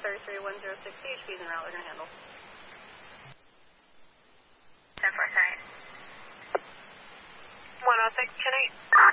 33106 CHP is en route. We're going to handle. 10-4, sorry. 106, 10-8.